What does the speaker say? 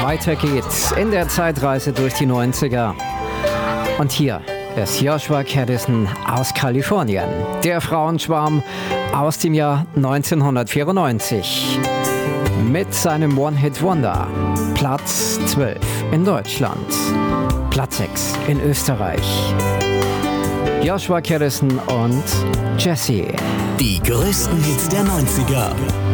Weiter geht's in der Zeitreise durch die 90er. Und hier ist Joshua Caddison aus Kalifornien, der Frauenschwarm aus dem Jahr 1994. Mit seinem One-Hit-Wonder. Platz 12 in Deutschland, Platz 6 in Österreich. Joshua Caddison und Jessie. Die größten Hits der 90er.